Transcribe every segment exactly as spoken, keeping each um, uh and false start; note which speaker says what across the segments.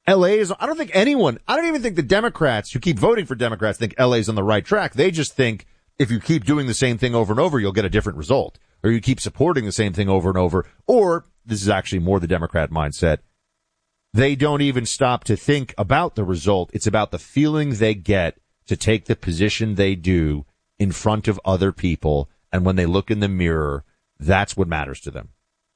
Speaker 1: L A is, I don't think anyone, I don't even think the Democrats who keep voting for Democrats think L A is on the right track. They just think if you keep doing the same thing over and over, you'll get a different result. Or you keep supporting the same thing over and over. Or, this is actually more the Democrat mindset, they don't even stop to think about the result. It's about the feeling they get to take the position they do in front of other people. And when they look in the mirror, that's what matters to them.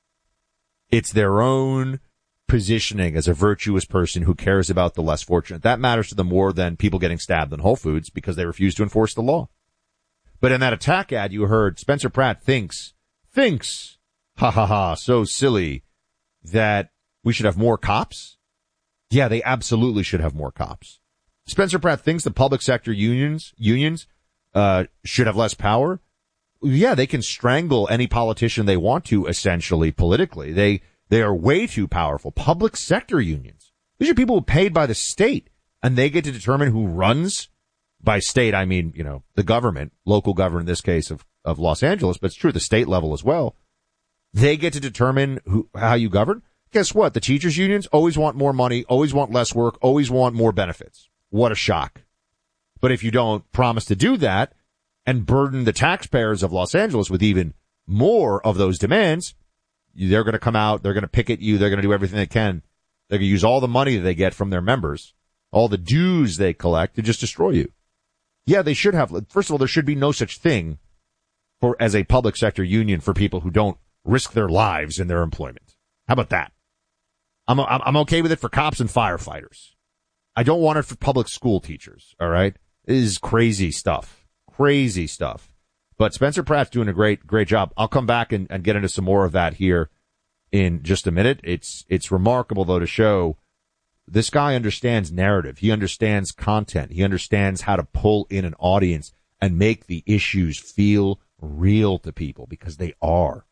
Speaker 1: It's their own positioning as a virtuous person who cares about the less fortunate. That matters to them more than people getting stabbed in Whole Foods because they refuse to enforce the law. But in that attack ad, you heard Spencer Pratt thinks, thinks, ha ha ha, so silly, that we should have more cops? Yeah, they absolutely should have more cops. Spencer Pratt thinks the public sector unions, unions, uh, should have less power. Yeah, they can strangle any politician they want to, essentially, politically. They, they are way too powerful. Public sector unions. These are people paid by the state, and they get to determine who runs. By state, I mean, you know, the government, local government in this case of, of Los Angeles, but it's true at the state level as well. They get to determine who, how you govern. Guess what? The teachers unions always want more money, always want less work, always want more benefits. What a shock. But if you don't promise to do that and burden the taxpayers of Los Angeles with even more of those demands, they're going to come out, they're going to picket you, they're going to do everything they can. They're going to use all the money that they get from their members, all the dues they collect to just destroy you. Yeah, they should have. First of all, there should be no such thing for as a public sector union for people who don't risk their lives in their employment. How about that? I'm I'm okay with it for cops and firefighters. I don't want it for public school teachers. All right, this is crazy stuff, crazy stuff. But Spencer Pratt's doing a great great job. I'll come back and, and get into some more of that here in just a minute. It's it's remarkable though to show. This guy understands narrative. He understands content. He understands how to pull in an audience and make the issues feel real to people because they are.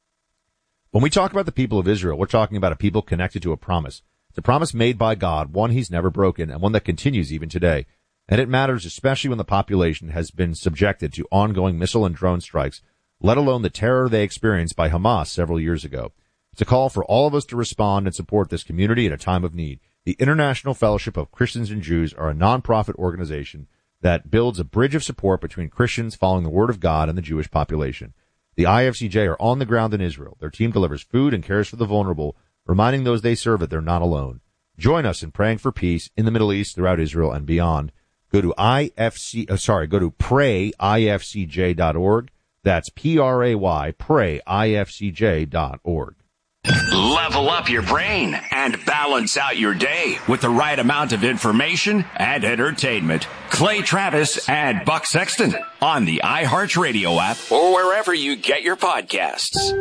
Speaker 1: When we talk about the people of Israel, we're talking about a people connected to a promise. It's a promise made by God, one he's never broken, and one that continues even today. And it matters especially when the population has been subjected to ongoing missile and drone strikes, let alone the terror they experienced by Hamas several years ago. It's a call for all of us to respond and support this community in a time of need. The International Fellowship of Christians and Jews are a nonprofit organization that builds a bridge of support between Christians following the Word of God and the Jewish population. The I F C J are on the ground in Israel. Their team delivers food and cares for the vulnerable, reminding those they serve that they're not alone. Join us in praying for peace in the Middle East, throughout Israel, and beyond. Go to I F C, uh, sorry, go to pray I F C J dot org. That's P R A Y, pray I F C J dot org.
Speaker 2: Level up your brain and balance out your day with the right amount of information and entertainment. Clay Travis and Buck Sexton on the iHeartRadio app or wherever you get your podcasts.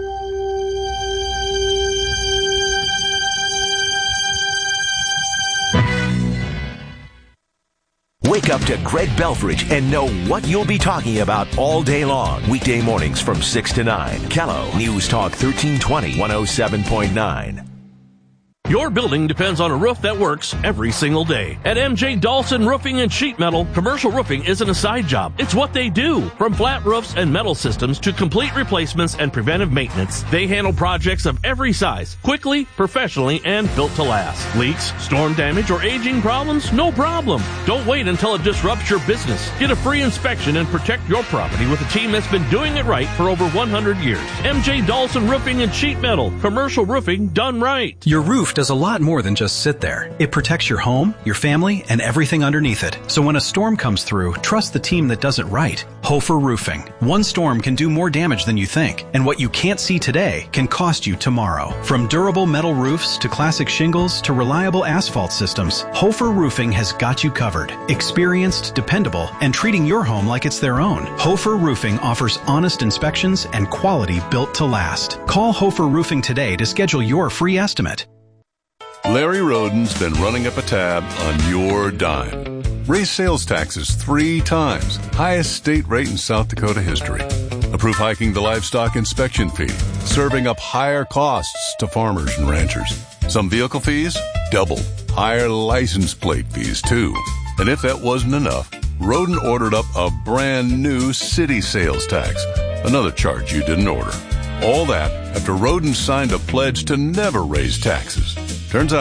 Speaker 3: Wake up to Greg Belfridge and know what you'll be talking about all day long. Weekday mornings from six to nine. Kello News Talk thirteen twenty, one oh seven point nine.
Speaker 4: Your building depends on a roof that works every single day. At M J Dawson Roofing and Sheet Metal, commercial roofing isn't a side job. It's what they do. From flat roofs and metal systems to complete replacements and preventive maintenance, they handle projects of every size, quickly, professionally, and built to last. Leaks, storm damage, or aging problems? No problem. Don't wait until it disrupts your business. Get a free inspection and protect your property with a team that's been doing it right for over one hundred years. M J Dawson Roofing and Sheet Metal, commercial roofing done right.
Speaker 5: Your roof does a lot more than just sit there. It protects your home, your family, and everything underneath it. So when a storm comes through, trust the team that does it right. Hofer Roofing. One storm can do more damage than you think, and what you can't see today can cost you tomorrow. From durable metal roofs to classic shingles to reliable asphalt systems, Hofer Roofing has got you covered. Experienced, dependable, and treating your home like it's their own. Hofer Roofing offers honest inspections and quality built to last. Call Hofer Roofing today to schedule your free estimate.
Speaker 6: Larry Roden's been running up a tab on your dime. Raise sales taxes three times. Highest state rate in South Dakota history. Approve hiking the livestock inspection fee. Serving up higher costs to farmers and ranchers. Some vehicle fees, double. Higher license plate fees, too. And if that wasn't enough, Roden ordered up a brand new city sales tax. Another charge you didn't order. All that after Roden signed a pledge to never raise taxes. Turns out,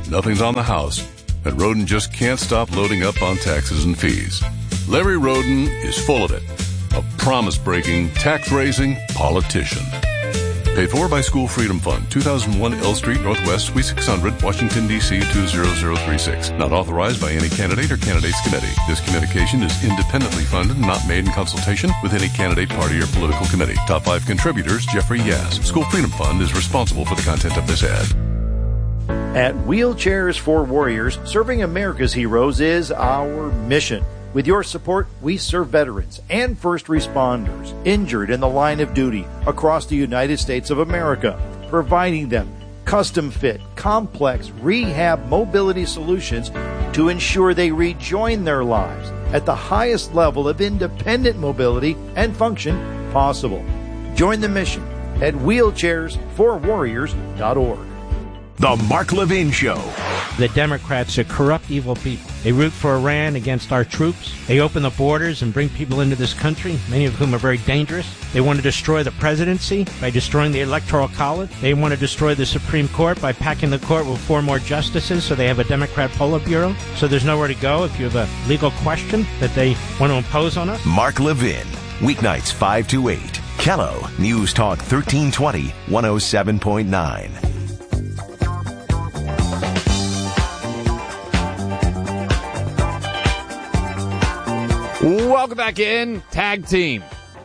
Speaker 6: nothing's on the house, and Roden just can't stop loading up on taxes and fees. Larry Roden is full of it. A promise-breaking, tax-raising politician. Paid for by School Freedom Fund, two thousand one L Street Northwest, Suite six hundred, Washington, D C two zero zero three six. Not authorized by any candidate or candidates committee. This communication is independently funded and not made in consultation with any candidate, party, or political committee. Top five contributors, Jeffrey Yass. School Freedom Fund is responsible for the content of this ad.
Speaker 7: At Wheelchairs for Warriors, serving America's heroes is our mission. With your support, we serve veterans and first responders injured in the line of duty across the United States of America, providing them custom-fit, complex rehab mobility solutions to ensure they rejoin their lives at the highest level of independent mobility and function possible. Join the mission at wheelchairs for warriors dot org.
Speaker 3: The Mark Levin Show.
Speaker 8: The Democrats are corrupt, evil people. They root for Iran against our troops. They open the borders and bring people into this country, many of whom are very dangerous. They want to destroy the presidency by destroying the Electoral College. They want to destroy the Supreme Court by packing the court with four more justices so they have a Democrat Politburo. So there's nowhere to go if you have a legal question that they want to impose on us.
Speaker 3: Mark Levin. Weeknights five to eight. Kello News Talk thirteen twenty, one oh seven point nine.
Speaker 9: Welcome back in. Tag team.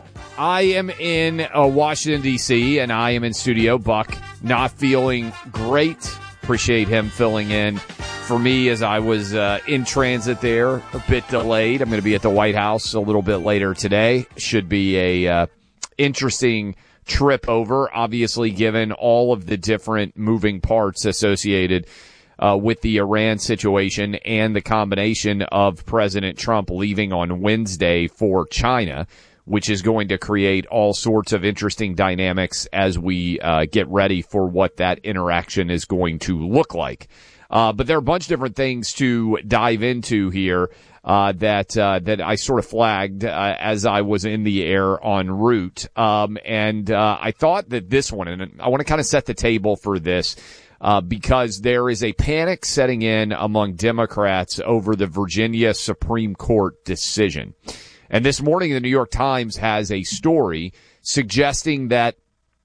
Speaker 9: I am in uh, Washington, D C, and I am in studio. Buck not feeling great. Appreciate him filling in for me as I was uh, in transit there, a bit delayed. I'm going to be at the White House a little bit later today. Should be a uh, interesting trip over, obviously, given all of the different moving parts associated Uh, with the Iran situation and the combination of President Trump leaving on Wednesday for China, which is going to create all sorts of interesting dynamics as we uh, get ready for what that interaction is going to look like. Uh, but there are a bunch of different things to dive into here uh, that uh, that I sort of flagged uh, as I was in the air en route. Um, and uh, I thought that this one, and I want to kind of set the table for this, Uh, because there is a panic setting in among Democrats over the Virginia Supreme Court decision. And this morning, the New York Times has a story suggesting that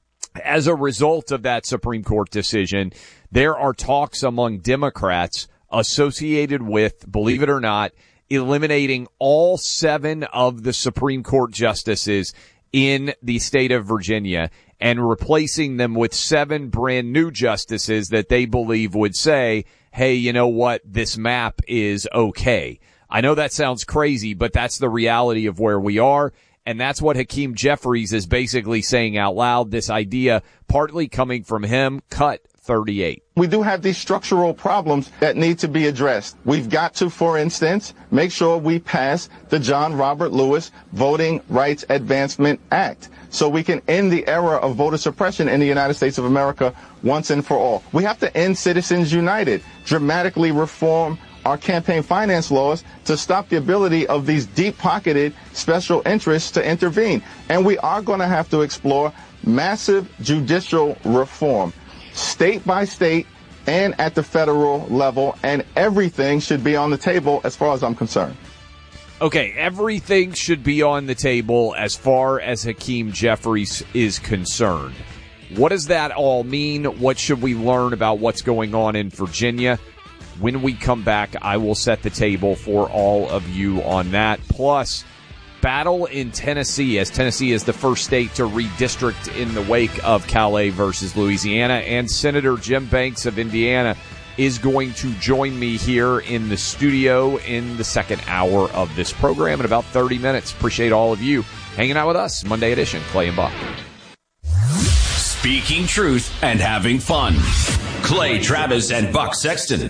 Speaker 9: as a result of that Supreme Court decision, there are talks among Democrats associated with, believe it or not, eliminating all seven of the Supreme Court justices in the state of Virginia and replacing them with seven brand new justices that they believe would say, hey, you know what, this map is okay. I know that sounds crazy, but that's the reality of where we are. And that's what Hakeem Jeffries is basically saying out loud, this idea partly coming from him, cut thirty-eight.
Speaker 10: We do have these structural problems that need to be addressed. We've got to, for instance, make sure we pass the John Robert Lewis Voting Rights Advancement Act so we can end the era of voter suppression in the United States of America once and for all. We have to end Citizens United, dramatically reform our campaign finance laws to stop the ability of these deep-pocketed special interests to intervene. And we are going to have to explore massive judicial reform, state by state and at the federal level, and everything should be on the table as far as I'm concerned.
Speaker 9: Okay, everything should be on the table as far as Hakeem Jeffries is concerned. What does that all mean? What should we learn about what's going on in Virginia? When we come back, I will set the table for all of you on that. Plus, battle in Tennessee, as Tennessee is the first state to redistrict in the wake of Calais versus Louisiana. And Senator Jim Banks of Indiana is going to join me here in the studio in the second hour of this program in about thirty minutes. Appreciate all of you hanging out with us. Monday edition, Clay and Buck.
Speaker 2: Speaking truth and having fun. Clay Travis and Buck Sexton.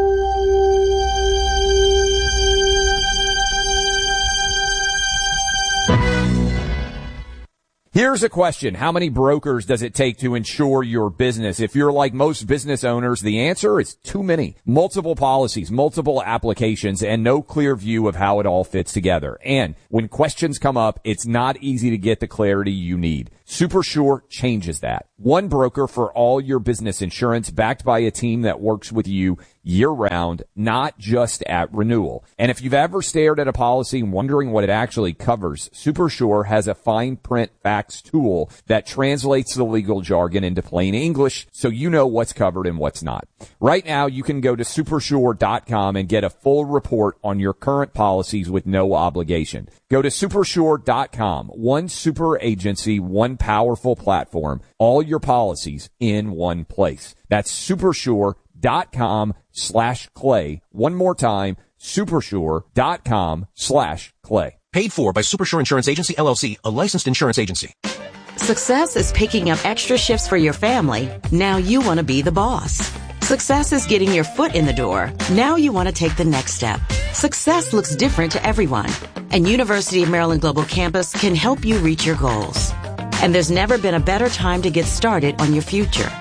Speaker 9: Here's a question. How many brokers does it take to insure your business? If you're like most business owners, the answer is too many. Multiple policies, multiple applications, and no clear view of how it all fits together. And when questions come up, it's not easy to get the clarity you need. SuperSure changes that. One broker for all your business insurance, backed by a team that works with you year-round, not just at renewal. And if you've ever stared at a policy and wondering what it actually covers, SuperSure has a fine print facts tool that translates the legal jargon into plain English so you know what's covered and what's not. Right now, you can go to supersure dot com and get a full report on your current policies with no obligation. Go to supersure dot com. One super agency, one powerful platform, all your policies in one place. That's supersure dot com slash clay. One more time, supersure dot com slash clay.
Speaker 11: Paid for by Supersure Insurance Agency, L L C, a licensed insurance agency.
Speaker 12: Success is picking up extra shifts for your family. Now you want to be the boss. Success is getting your foot in the door. Now you want to take the next step. Success looks different to everyone, and University of Maryland Global Campus can help you reach your goals. And there's never been a better time to get started on your future.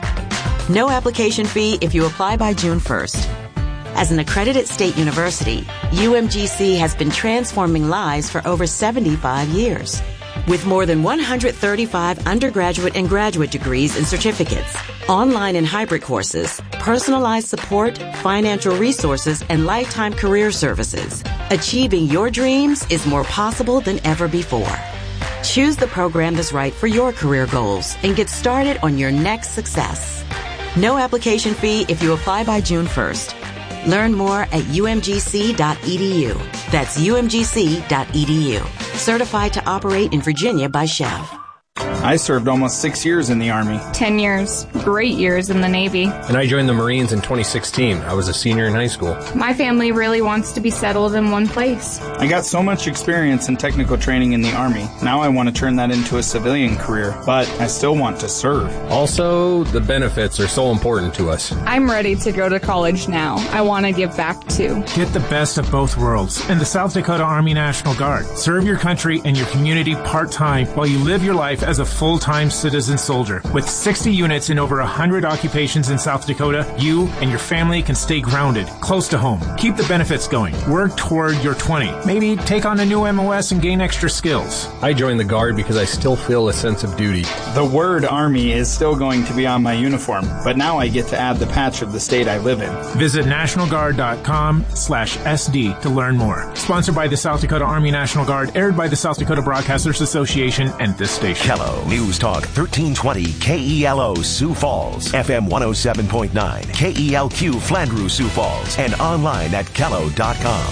Speaker 12: No application fee if you apply by June first. As an accredited state university, U M G C has been transforming lives for over seventy-five years. With more than one hundred thirty-five undergraduate and graduate degrees and certificates, online and hybrid courses, personalized support, financial resources, and lifetime career services, achieving your dreams is more possible than ever before. Choose the program that's right for your career goals and get started on your next success. No application fee if you apply by June first. Learn more at U M G C dot E D U. That's U M G C dot E D U. Certified to operate in Virginia by Chev.
Speaker 13: I served almost six years in the Army.
Speaker 14: Ten years. Great years in the Navy.
Speaker 15: And I joined the Marines in twenty sixteen. I was a senior in high school.
Speaker 14: My family really wants to be settled in one place.
Speaker 13: I got so much experience and technical training in the Army. Now I want to turn that into a civilian career, but I still want to serve.
Speaker 15: Also, the benefits are so important to us.
Speaker 14: I'm ready to go to college now. I want to give back too.
Speaker 16: Get the best of both worlds in the South Dakota Army National Guard. Serve your country and your community part-time while you live your life as a full-time citizen soldier. With sixty units in over one hundred occupations in South Dakota, you and your family can stay grounded, close to home. Keep the benefits going. Work toward your twenty. Maybe take on a new M O S and gain extra skills.
Speaker 15: I joined the Guard because I still feel a sense of duty.
Speaker 13: The word Army is still going to be on my uniform, but now I get to add the patch of the state I live in.
Speaker 16: Visit national guard dot com slash S D to learn more. Sponsored by the South Dakota Army National Guard, aired by the South Dakota Broadcasters Association and this station.
Speaker 3: Kello News Talk thirteen twenty K E L O Sioux Falls, F M one oh seven point nine, K E L Q Flandreau Sioux Falls, and online at kello dot com.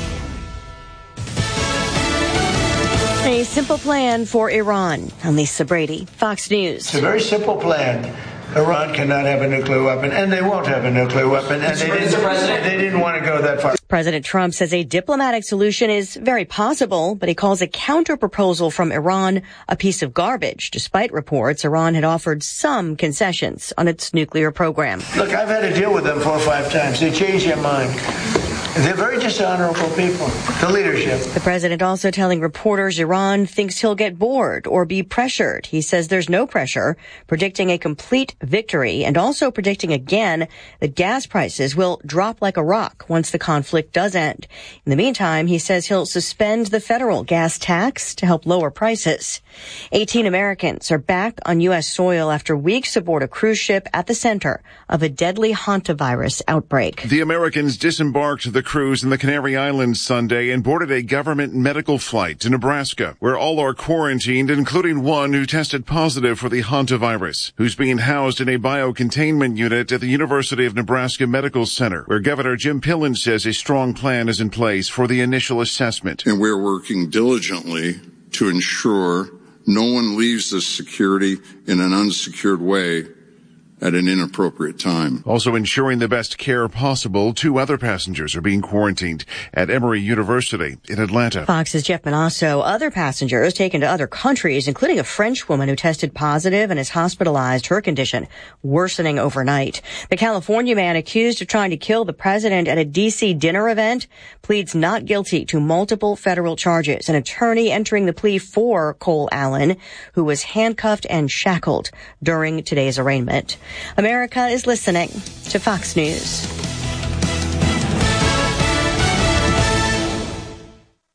Speaker 17: A simple plan for Iran. I'm Lisa Brady, Fox News.
Speaker 18: It's a very simple plan. Iran cannot have a nuclear weapon, and they won't have a nuclear weapon, and they didn't, they didn't want to go that far.
Speaker 17: President Trump says a diplomatic solution is very possible, but he calls a counter-proposal from Iran a piece of garbage. Despite reports, Iran had offered some concessions on its nuclear program.
Speaker 18: Look, I've had to deal with them four or five times. They change their mind. They're very dishonorable people, the leadership.
Speaker 17: The president also telling reporters Iran thinks he'll get bored or be pressured. He says there's no pressure, predicting a complete victory, and also predicting again that gas prices will drop like a rock once the conflict does end. In the meantime, he says he'll suspend the federal gas tax to help lower prices. eighteen Americans are back on U S soil after weeks aboard a cruise ship at the center of a deadly hantavirus outbreak.
Speaker 19: The Americans disembarked the cruise in the Canary Islands Sunday and boarded a government medical flight to Nebraska, where all are quarantined, including one who tested positive for the hantavirus, who's being housed in a biocontainment unit at the University of Nebraska Medical Center, where Governor Jim Pillen says a strong plan is in place for the initial assessment.
Speaker 20: And we're working diligently to ensure no one leaves this security in an unsecured way at an inappropriate time.
Speaker 19: Also ensuring the best care possible, two other passengers are being quarantined at Emory University in Atlanta.
Speaker 17: Fox's Jeff Manasso. Other passengers taken to other countries, including a French woman who tested positive and is hospitalized, her condition worsening overnight. The California man accused of trying to kill the president at a D C dinner event pleads not guilty to multiple federal charges. An attorney entering the plea for Cole Allen, who was handcuffed and shackled during today's arraignment. America is listening to Fox News.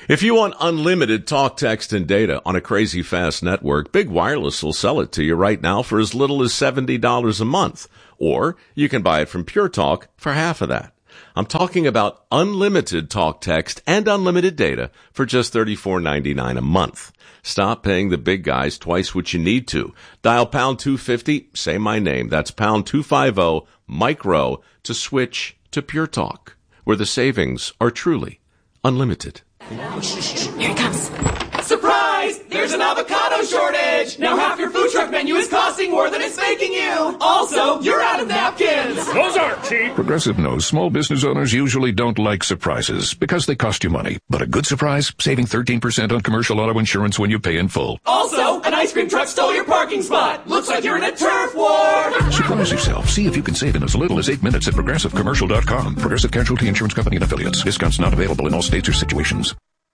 Speaker 21: If you want unlimited talk, text, and data on a crazy fast network, Big Wireless will sell it to you right now for as little as seventy dollars a month. Or you can buy it from Pure Talk for half of that. I'm talking about unlimited talk, text, and unlimited data for just thirty-four ninety-nine a month. Stop paying the big guys twice what you need to. Dial pound two fifty, say my name. That's pound two fifty, micro, to switch to Pure Talk, where the savings are truly unlimited.
Speaker 22: Here it comes. Surprise! There's an avocado shortage! Now half your food truck menu is costing more than it's making you! Also, you're out of napkins!
Speaker 23: Those aren't cheap! Progressive knows small business owners usually don't like surprises because they cost you money. But a good surprise? Saving thirteen percent on commercial auto insurance when you pay in full.
Speaker 22: Also, an ice cream truck stole your parking spot! Looks like you're in a turf war!
Speaker 23: Surprise yourself. See if you can save in as little as eight minutes at progressive commercial dot com. Progressive Casualty Insurance Company and Affiliates. Discounts not available in all states or situations.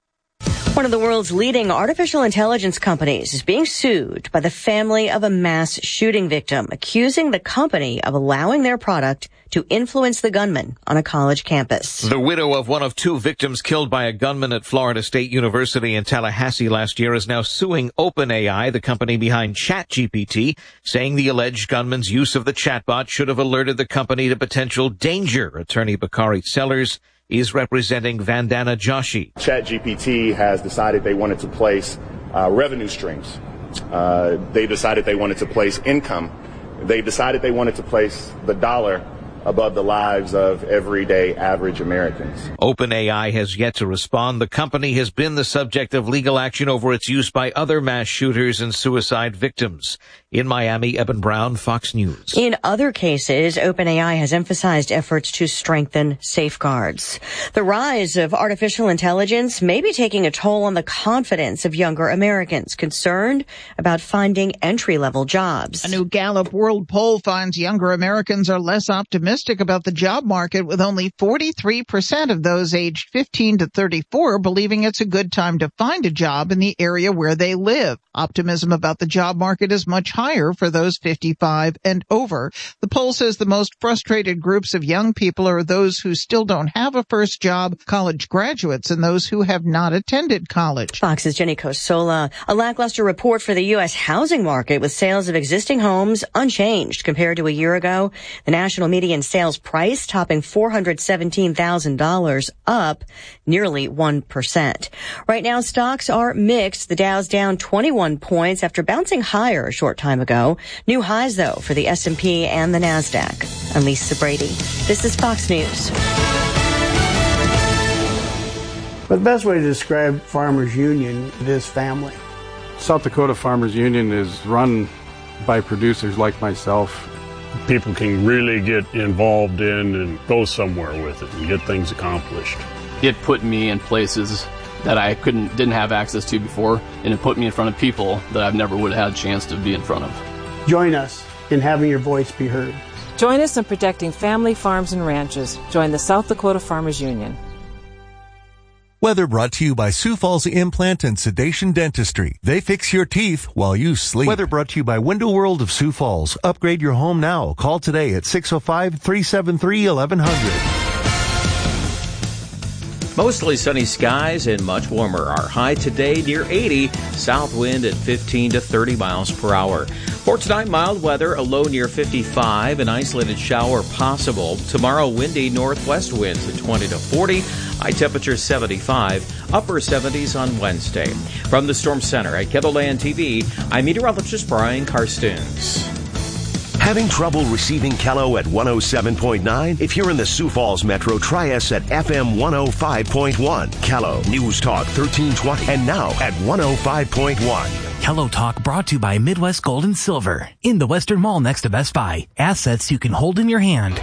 Speaker 17: One of the world's leading artificial intelligence companies is being sued by the family of a mass shooting victim, accusing the company of allowing their product to influence the gunman on a college campus.
Speaker 24: The widow of one of two victims killed by a gunman at Florida State University in Tallahassee last year is now suing OpenAI, the company behind ChatGPT, saying the alleged gunman's use of the chatbot should have alerted the company to potential danger. Attorney Bakari Sellers is representing Vandana Joshi.
Speaker 25: ChatGPT has decided they wanted to place uh, revenue streams. Uh, they decided they wanted to place income. They decided they wanted to place the dollar above the lives of everyday average Americans.
Speaker 24: OpenAI has yet to respond. The company has been the subject of legal action over its use by other mass shooters and suicide victims. In Miami, Eben Brown, Fox News.
Speaker 17: In other cases, OpenAI has emphasized efforts to strengthen safeguards. The rise of artificial intelligence may be taking a toll on the confidence of younger Americans concerned about finding entry-level jobs.
Speaker 26: A new Gallup World Poll finds younger Americans are less optimistic about the job market, with only forty-three percent of those aged fifteen to thirty-four believing it's a good time to find a job in the area where they live. Optimism about the job market is much higher for those fifty-five and over. The poll says the most frustrated groups of young people are those who still don't have a first job, college graduates, and those who have not attended college.
Speaker 17: Fox's Jenny Cosola. A lackluster report for the U S housing market, with sales of existing homes unchanged compared to a year ago. The national median sales price topping four hundred seventeen thousand dollars, up nearly one percent. Right now, stocks are mixed. The Dow's down twenty-one points after bouncing higher a short time ago. New highs, though, for the S and P and the NASDAQ. I'm Lisa Brady. This is Fox News.
Speaker 27: But the best way to describe Farmers Union is family.
Speaker 28: South Dakota Farmers Union is run by producers like myself.
Speaker 29: People can really get involved in and go somewhere with it and get things accomplished.
Speaker 30: It put me in places that I couldn't, didn't have access to before, and it put me in front of people that I've never would have had a chance to be in front of.
Speaker 27: Join us in having your voice be heard.
Speaker 31: Join us in protecting family farms and ranches. Join the South Dakota Farmers Union. Weather brought to you by Sioux Falls Implant and Sedation Dentistry. They fix your teeth while you sleep. Weather brought to you by Window World of Sioux Falls. Upgrade your home now. Call today at six oh five, three seven three, eleven hundred.
Speaker 32: Mostly sunny skies and much warmer. Our high today near eighty, south wind at fifteen to thirty miles per hour. For tonight, mild weather, a low near fifty-five, an isolated shower possible. Tomorrow, windy northwest winds at twenty to forty, high temperature seventy-five, upper seventies on Wednesday. From the Storm Center at KELOLAND T V, I'm meteorologist Brian Carstens.
Speaker 3: Having trouble receiving Kello at one oh seven point nine? If you're in the Sioux Falls Metro, try us at F M one oh five point one. Kello, News Talk thirteen twenty, and now at one oh five point one.
Speaker 33: Kello Talk brought to you by Midwest Gold and Silver in the Western Mall next to Best Buy. Assets you can hold in your hand.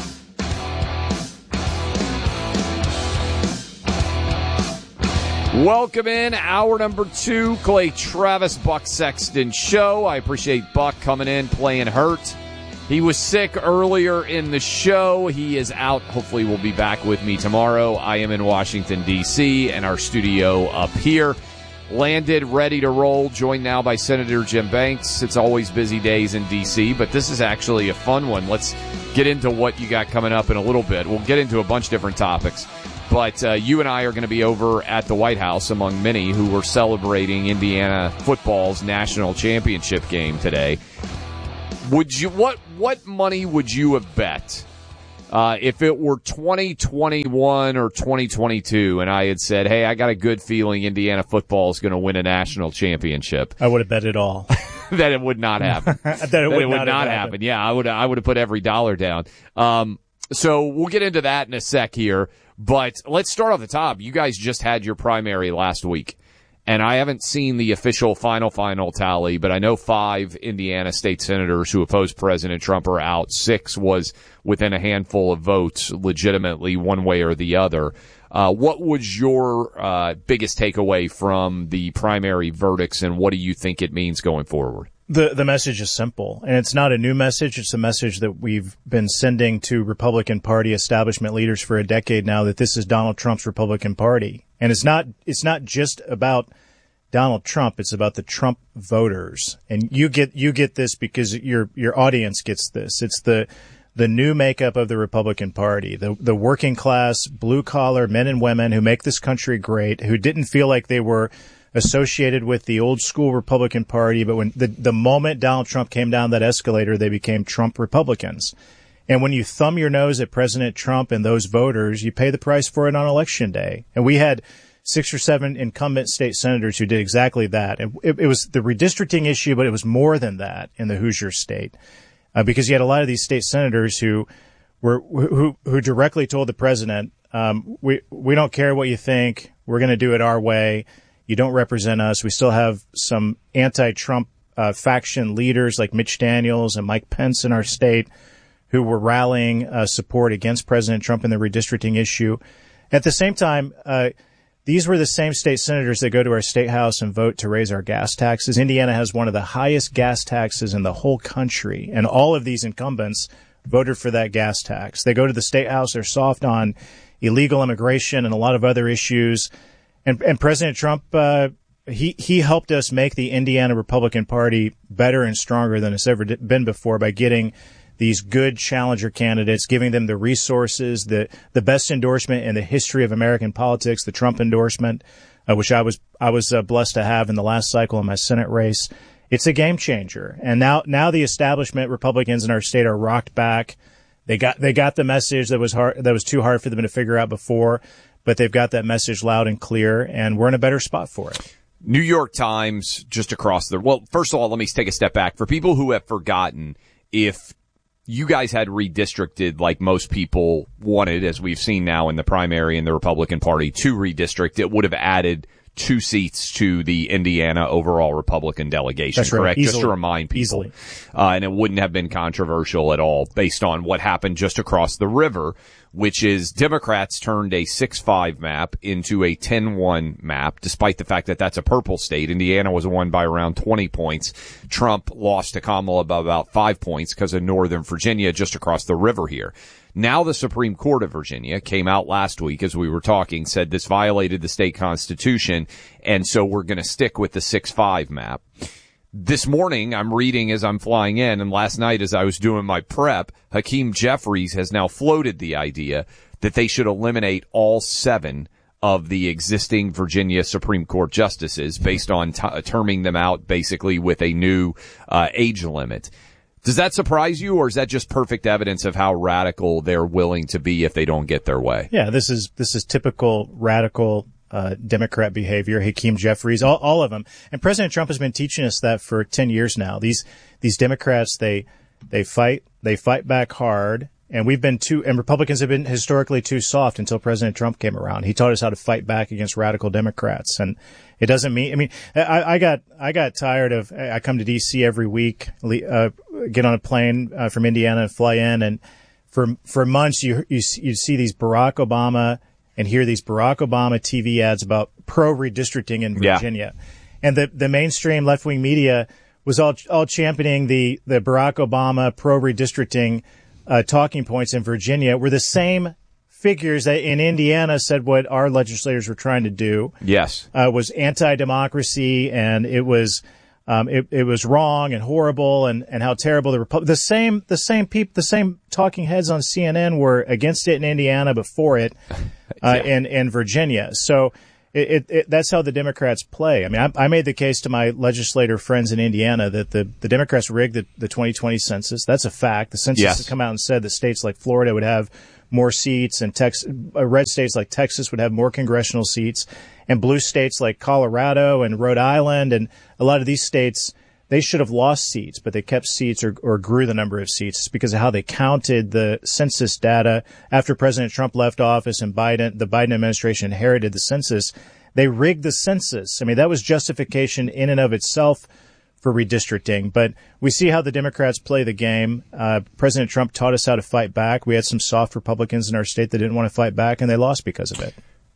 Speaker 9: Welcome in, hour number two, Clay Travis, Buck Sexton Show. I appreciate Buck coming in, playing hurt. He was sick earlier in the show. He is out. Hopefully we'll be back with me tomorrow. I am in Washington, D C, and our studio up here. Landed, ready to roll, joined now by Senator Jim Banks. It's always busy days in D C, but this is actually a fun one. Let's get into what you got coming up in a little bit. We'll get into a bunch of different topics. But uh, you and I are going to be over at the White House among many who were celebrating Indiana football's national championship game today. Would you what what money would you have bet uh, if it were twenty twenty-one or twenty twenty-two and I had said, hey, I got a good feeling Indiana football is going to win a national championship?
Speaker 1: I would have bet it all.
Speaker 9: That it would not happen.
Speaker 1: that it
Speaker 9: that
Speaker 1: would,
Speaker 9: it would
Speaker 1: not,
Speaker 9: not
Speaker 1: happen.
Speaker 9: happen. Yeah, I would I would have put every dollar down. Um, so we'll get into that in a sec here. But let's start off the top. You guys just had your primary last week, and I haven't seen the official final, final tally, but I know five Indiana state senators who opposed President Trump are out. Six was within a handful of votes legitimately one way or the other. Uh, what was your uh, biggest takeaway from the primary verdicts, and what do you think it means going forward?
Speaker 1: The the message is simple, and it's not a new message. It's a message that we've been sending to Republican Party establishment leaders for a decade now, that this is Donald Trump's Republican Party. And it's not it's not just about Donald Trump, it's about the Trump voters. And you get you get this because your your audience gets this. It's the the new makeup of the Republican Party, the the working class, blue collar men and women who make this country great, who didn't feel like they were associated with the old school Republican Party, but when the, the moment Donald Trump came down that escalator, they became Trump Republicans. And when you thumb your nose at President Trump and those voters, you pay the price for it on Election Day. And we had six or seven incumbent state senators who did exactly that. And it, it was the redistricting issue, but it was more than that in the Hoosier state, uh, because you had a lot of these state senators who were who who directly told the president, um, "We we don't care what you think. We're going to do it our way. You don't represent us." We still have some anti-Trump uh, faction leaders like Mitch Daniels and Mike Pence in our state who were rallying uh, support against President Trump in the redistricting issue. At the same time, uh, these were the same state senators that go to our state house and vote to raise our gas taxes. Indiana has one of the highest gas taxes in the whole country, and all of these incumbents voted for that gas tax. They go to the state house, they're soft on illegal immigration and a lot of other issues. And, and President Trump, uh, he, he helped us make the Indiana Republican Party better and stronger than it's ever been before by getting these good challenger candidates, giving them the resources, the, the best endorsement in the history of American politics, the Trump endorsement, uh, which I was, I was uh, blessed to have in the last cycle in my Senate race. It's a game changer. And now, now the establishment Republicans in our state are rocked back. They got, they got the message that was hard, that was too hard for them to figure out before. But they've got that message loud and clear, and we're in a better spot for it.
Speaker 9: New York Times, just across the, well, first of all, let me take a step back. For people who have forgotten, if you guys had redistricted like most people wanted, as we've seen now in the primary in the Republican Party, to redistrict, it would have added two seats to the Indiana overall Republican delegation,
Speaker 1: That's right.
Speaker 9: correct?
Speaker 1: Easily.
Speaker 9: Just to remind people.
Speaker 1: Easily.
Speaker 9: Uh, and it wouldn't have been controversial at all based on what happened just across the river, which is Democrats turned a six five map into a ten one map, despite the fact that that's a purple state. Indiana was won by around twenty points. Trump lost to Kamala by about five points because of Northern Virginia just across the river here. Now the Supreme Court of Virginia came out last week, as we were talking, said this violated the state constitution, and so we're going to stick with the six five map. This morning, I'm reading as I'm flying in, and last night as I was doing my prep, Hakeem Jeffries has now floated the idea that they should eliminate all seven of the existing Virginia Supreme Court justices based on t- terming them out basically with a new uh, age limit. Does that surprise you, or is that just perfect evidence of how radical they're willing to be if they don't get their way?
Speaker 1: Yeah, this is this is typical radical uh Democrat behavior. Hakeem Jeffries, all, all of them. And President Trump has been teaching us that for ten years now. These these Democrats, they they fight they fight back hard. And we've been too, and Republicans have been historically too soft until President Trump came around. He taught us how to fight back against radical Democrats. And it doesn't mean, I mean, I, I got, I got tired of, I come to D C every week, uh, get on a plane uh, from Indiana and fly in. And for, for months, you, you, you see these Barack Obama and hear these Barack Obama T V ads about pro redistricting in Virginia. Yeah. And the, the mainstream left wing media was all, all championing the, the Barack Obama pro redistricting Uh, talking points in Virginia were the same figures that in Indiana said what our legislators were trying to do.
Speaker 9: Yes.
Speaker 1: Uh, was anti-democracy, and it was um, it, it was wrong and horrible, and, and how terrible the Repu- the same the same people the same talking heads on C N N were against it in Indiana before it, uh, yeah. in in Virginia. So it, it, it that's how the Democrats play. I mean, I, I made the case to my legislator friends in Indiana that the the Democrats rigged the, the twenty twenty census. That's a fact. The census
Speaker 9: yes.
Speaker 1: has come out and said that states like Florida would have more seats, and Tex- red states like Texas would have more congressional seats, and blue states like Colorado and Rhode Island and a lot of these states, they should have lost seats, but they kept seats or, or grew the number of seats because of how they counted the census data. After President Trump left office and Biden, the Biden administration inherited the census, they rigged the census. I mean, that was justification in and of itself for redistricting, but we see how the Democrats play the game. Uh, President Trump taught us how to fight back. We had some soft Republicans in our state that didn't want to fight back, and they lost because of it.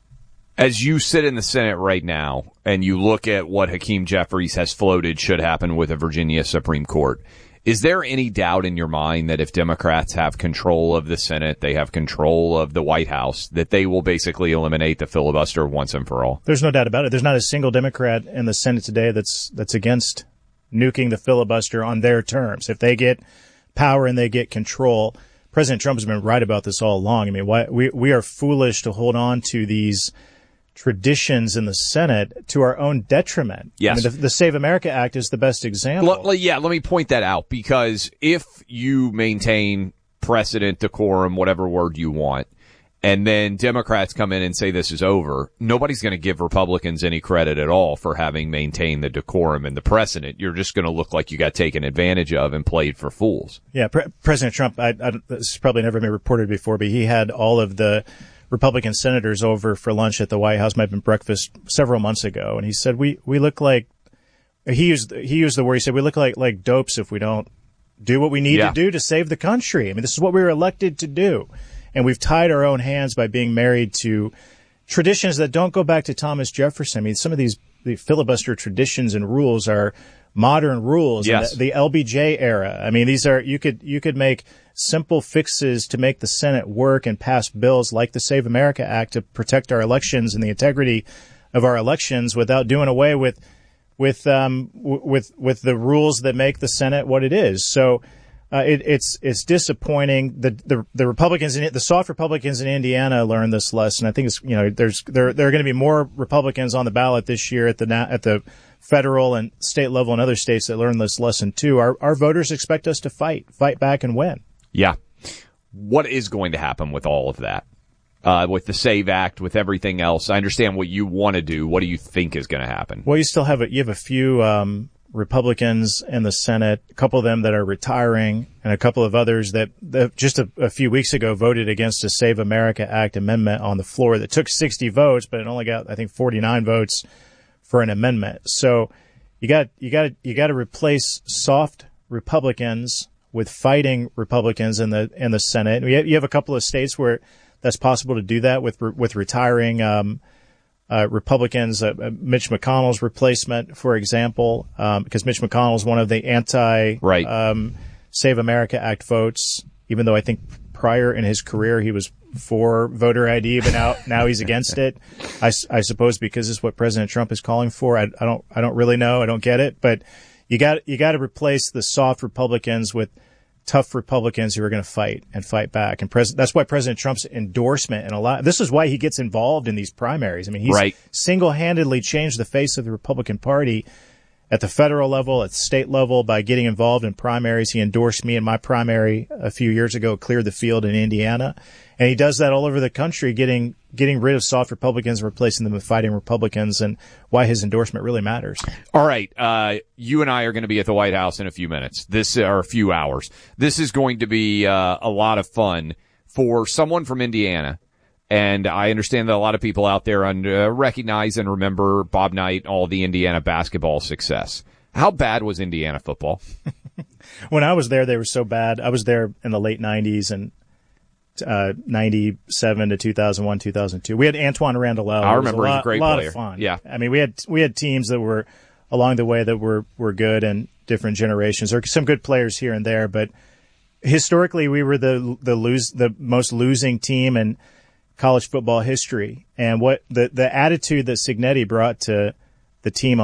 Speaker 9: As you sit in the Senate right now and you look at what Hakeem Jeffries has floated should happen with the Virginia Supreme Court, is there any doubt in your mind that if Democrats have control of the Senate, they have control of the White House, that they will basically eliminate the filibuster once and for all?
Speaker 1: There's no doubt about it. There's not a single Democrat in the Senate today that's that's against nuking the filibuster on their terms. If they get power and they get control, President Trump has been right about this all along. I mean, why, we we are foolish to hold on to these traditions in the Senate to our own detriment.
Speaker 9: Yes.
Speaker 1: I mean, the, the Save America Act is the best example.
Speaker 9: L- yeah, let me point that out, because if you maintain precedent, decorum, whatever word you want, and then Democrats come in and say this is over, nobody's going to give Republicans any credit at all for having maintained the decorum and the precedent. You're just going to look like you got taken advantage of and played for fools.
Speaker 1: Yeah, Pre- President Trump, I, I, this has probably never been reported before, but he had all of the Republican senators over for lunch at the White House, might have been breakfast several months ago, and he said, we, we look like, he used, he used the word, he said, we look like, like dopes if we don't do what we need
Speaker 9: yeah.
Speaker 1: to do to save the country. I mean, this is what we were elected to do. And we've tied our own hands by being married to traditions that don't go back to Thomas Jefferson. I mean, some of these the filibuster traditions and rules are modern rules.
Speaker 9: Yes.
Speaker 1: The, the L B J era. I mean, these are, you could, you could make simple fixes to make the Senate work and pass bills like the Save America Act to protect our elections and the integrity of our elections without doing away with, with, um, w- with, with the rules that make the Senate what it is. So, Uh, it, it's it's disappointing. The the the Republicans in the soft Republicans in Indiana learned this lesson. I think it's you know there's there there are going to be more Republicans on the ballot this year at the at the federal and state level and other states that learn this lesson too. Our our voters expect us to fight fight back and win.
Speaker 9: Yeah. What is going to happen with all of that? Uh, with the SAVE Act, with everything else? I understand what you want to do. What do you think is going to happen?
Speaker 1: Well, you still have a you have a few. Um, Republicans in the Senate, a couple of them that are retiring, and a couple of others that, that just a, a few weeks ago voted against a Save America Act amendment on the floor that took sixty votes, but it only got, I think, forty-nine votes for an amendment. So you got, you got, you got to replace soft Republicans with fighting Republicans in the, in the Senate. You have, you have a couple of states where that's possible to do that with, with retiring, um, Uh, Republicans, uh, Mitch McConnell's replacement, for example, um, because Mitch McConnell is one of the anti
Speaker 9: right.
Speaker 1: um, Save America Act votes, even though I think prior in his career he was for voter I D, but now now he's against it. I, I suppose because it's what President Trump is calling for. I, I don't I don't really know. I don't get it. But you got you got to replace the soft Republicans with tough Republicans who are going to fight and fight back. And pres- that's why President Trump's endorsement and a lot, this is why he gets involved in these primaries. I mean, he's
Speaker 9: right.
Speaker 1: single-handedly changed the face of the Republican Party at the federal level, at the state level by getting involved in primaries. He endorsed me in my primary a few years ago, cleared the field in Indiana. And he does that all over the country, getting getting rid of soft Republicans and replacing them with fighting Republicans, and why his endorsement really matters.
Speaker 9: All right. Uh, you and I are going to be at the White House in a few minutes. This or a few hours. This is going to be uh, a lot of fun for someone from Indiana. And I understand that a lot of people out there uh, recognize and remember Bob Knight, all the Indiana basketball success. How bad was Indiana football?
Speaker 1: When I was there, they were so bad. I was there in the late nineties and uh, ninety-seven to two thousand one, two thousand two. We had Antoine Randall.
Speaker 9: I remember he was a great
Speaker 1: player. A lot
Speaker 9: player.
Speaker 1: of fun.
Speaker 9: Yeah.
Speaker 1: I mean, we had we had teams that were along the way that were, were good and different generations. There are some good players here and there, but historically we were the the lose the most losing team in college football history. And what the the attitude that Cignetti brought to the team on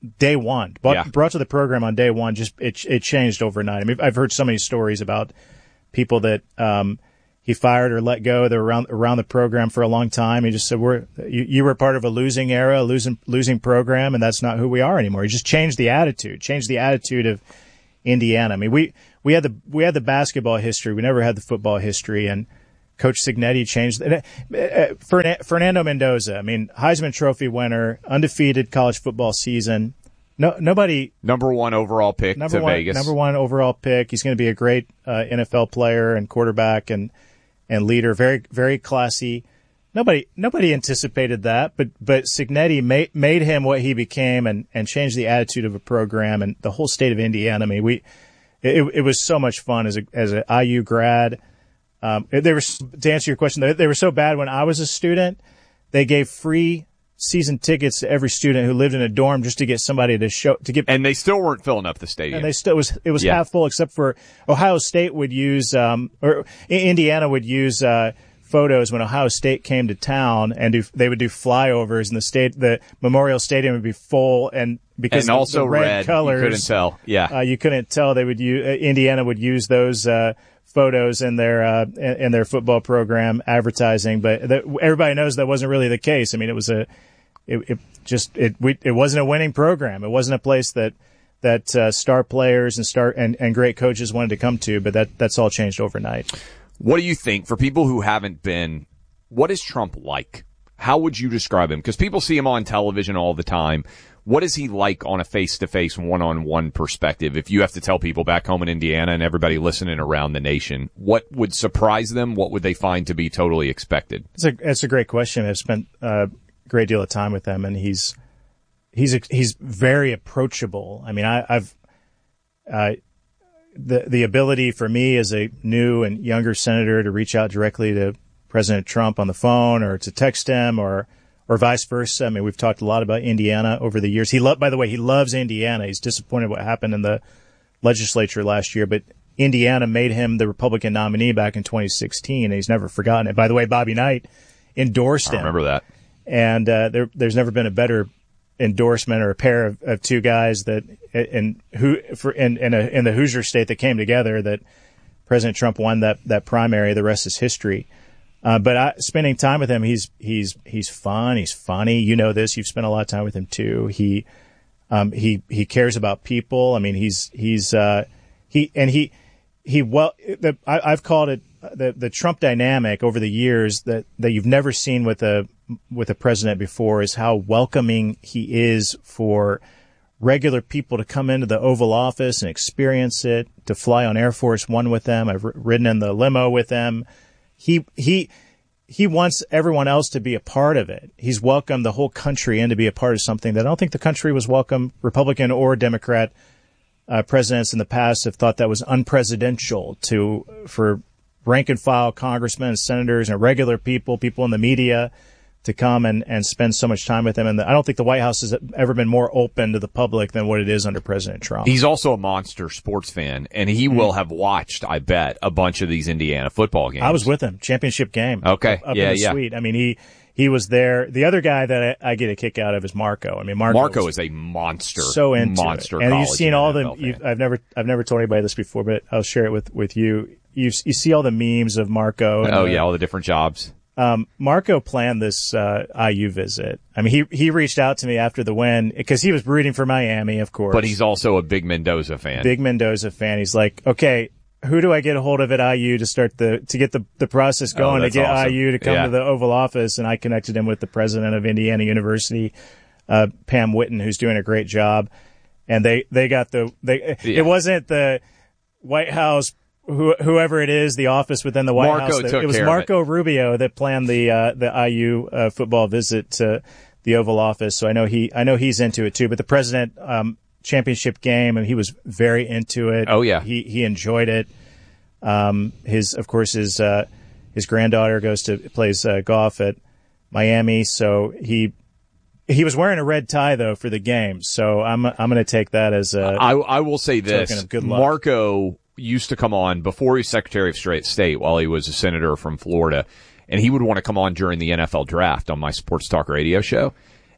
Speaker 1: day one. Brought,
Speaker 9: Yeah.
Speaker 1: brought to the program on day one, just it it changed overnight. I mean, I've heard so many stories about people that um, he fired or let go. They were around around the program for a long time. He just said, "We're you, you were part of a losing era, a losing losing program, and that's not who we are anymore." He just changed the attitude, changed the attitude of Indiana. I mean, we we had the we had the basketball history, we never had the football history, and Coach Cignetti changed. Uh, Fernando Mendoza, I mean, Heisman Trophy winner, undefeated college football season. No, nobody.
Speaker 9: Number one overall pick
Speaker 1: number
Speaker 9: to
Speaker 1: one,
Speaker 9: Vegas.
Speaker 1: Number one overall pick. He's going to be a great uh, N F L player and quarterback and and leader. Very very classy. Nobody nobody anticipated that, but but Cignetti made made him what he became and and changed the attitude of a program and the whole state of Indiana. I mean, we it it was so much fun as a as an I U grad. Um, they were, to answer your question, they, they were so bad when I was a student, they gave free season tickets to every student who lived in a dorm just to get somebody to show, to get.
Speaker 9: And they still weren't filling up the stadium.
Speaker 1: And they still, it was, it was
Speaker 9: Yeah.
Speaker 1: half full except for Ohio State would use, um, or Indiana would use, uh, photos when Ohio State came to town and do, they would do flyovers and the state, the Memorial Stadium would be full and because
Speaker 9: And
Speaker 1: of
Speaker 9: also
Speaker 1: the red,
Speaker 9: red, you
Speaker 1: colors.
Speaker 9: couldn't tell. Yeah.
Speaker 1: Uh, you couldn't tell. They would use, uh, Indiana would use those, uh, photos in their uh, in, in their football program advertising, but the, everybody knows that wasn't really the case. I mean, it was a it, it just it we, it wasn't a winning program. It wasn't a place that that uh, star players and star and, and great coaches wanted to come to. But that that's all changed overnight.
Speaker 9: What do you think for people who haven't been? What is Trump like? How would you describe him? Because people see him on television all the time. What is he like on a face-to-face, one-on-one perspective? If you have to tell people back home in Indiana and everybody listening around the nation, what would surprise them? What would they find to be totally expected?
Speaker 1: It's a it's a great question. I've spent a great deal of time with him, and he's he's he's very approachable. I mean, I, I've uh, the the ability for me as a new and younger senator to reach out directly to President Trump on the phone or to text him or. Or vice versa. I mean, we've talked a lot about Indiana over the years. He lo- by the way, he loves Indiana. He's disappointed what happened in the legislature last year, but Indiana made him the Republican nominee back in twenty sixteen, and he's never forgotten it. By the way, Bobby Knight endorsed him.
Speaker 9: I remember that.
Speaker 1: And uh, there, there's never been a better endorsement or a pair of, of two guys that in who for in in, a, in the Hoosier state that came together that President Trump won that that primary. The rest is history. Uh, but I, spending time with him, he's he's he's fun. He's funny. You know this. You've spent a lot of time with him too. He um, he he cares about people. I mean, he's he's uh, he and he he well. The, I, I've called it the the Trump dynamic over the years that, that you've never seen with a with a president before is how welcoming he is for regular people to come into the Oval Office and experience it. To fly on Air Force One with them. I've ridden in the limo with them. He he he wants everyone else to be a part of it. He's welcomed the whole country in to be a part of something that I don't think the country was welcome. Republican or Democrat uh, presidents in the past have thought that was unpresidential to for rank and file congressmen and senators and regular people, people in the media to come and, and spend so much time with him. And the, I don't think the White House has ever been more open to the public than what it is under President Trump.
Speaker 9: He's also a monster sports fan, and he mm-hmm. will have watched, I bet, a bunch of these Indiana football games.
Speaker 1: I was with him, championship game.
Speaker 9: Okay,
Speaker 1: up, up
Speaker 9: yeah,
Speaker 1: in the
Speaker 9: yeah.
Speaker 1: suite. I mean, he he was there. The other guy that I, I get a kick out of is Marco. I mean, Marco,
Speaker 9: Marco is a monster,
Speaker 1: so into
Speaker 9: monster.
Speaker 1: It. And you've seen all the.
Speaker 9: You've,
Speaker 1: I've never I've never told anybody this before, but I'll share it with with you. You you see all the memes of Marco.
Speaker 9: Oh
Speaker 1: the,
Speaker 9: yeah, all the different jobs.
Speaker 1: Um, Marco planned this, uh, I U visit. I mean, he, he reached out to me after the win because he was rooting for Miami, of course.
Speaker 9: But he's also a big Mendoza fan.
Speaker 1: Big Mendoza fan. He's like, okay, who do I get a hold of at I U to start the, to get the, the process going
Speaker 9: oh,
Speaker 1: to get
Speaker 9: awesome.
Speaker 1: I U to come
Speaker 9: yeah.
Speaker 1: to the Oval Office? And I connected him with the president of Indiana University, uh, Pam Whitten, who's doing a great job. And they, they got the, they, yeah. it wasn't the White House Who, whoever it is, the office within the White
Speaker 9: Marco
Speaker 1: House. That,
Speaker 9: took
Speaker 1: it was
Speaker 9: care
Speaker 1: Marco
Speaker 9: of it.
Speaker 1: Rubio that planned the uh, the I U uh, football visit to the Oval Office. So I know he I know he's into it too. But the president um, championship game, and he was very into it.
Speaker 9: Oh yeah,
Speaker 1: he he enjoyed it. Um, his of course his uh, his granddaughter goes to plays uh, golf at Miami, so he. He was wearing a red tie though for the game, so I'm I'm going to take that as a.
Speaker 9: I I will say this:
Speaker 1: token of good luck.
Speaker 9: Marco used to come on before he was Secretary of State while he was a senator from Florida, and he would want to come on during the N F L draft on my sports talk radio show.